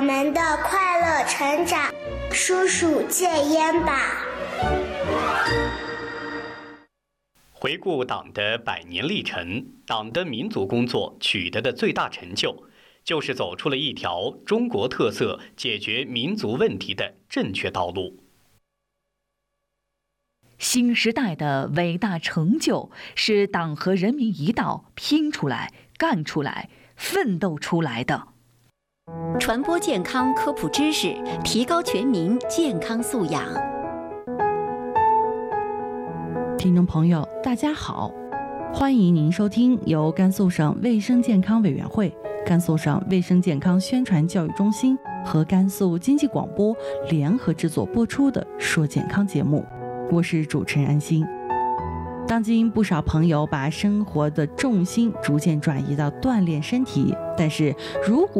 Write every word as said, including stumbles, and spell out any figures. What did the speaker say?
们的快乐成长。叔叔戒烟吧。 回顾党的百年历程，党的民族工作取得的最大成就，就是走出了一条中国特色解决民族问题的正确道路。 新时代的伟大成就，是党和人民一道拼出来、干出来、奋斗出来的。 传播健康科普知识，提高全民健康素养。 听众朋友，大家好，欢迎您收听由甘肃省卫生健康委员会、甘肃省卫生健康宣传教育中心和甘肃经济广播联合制作播出的《说健康》节目，我是主持人安心。当今不少朋友把生活的重心逐渐转移到锻炼身体，但是如果